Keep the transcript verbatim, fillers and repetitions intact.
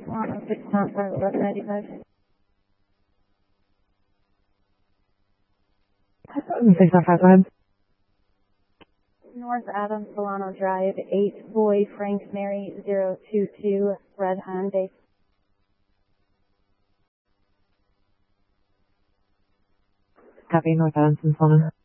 one six Mount Charlotte, Route ninety-five. six nine five, go ahead. North Adams Solano Drive, eight Boy Frank Mary zero two two, red Hyundai. Copy, North Adams and Solano.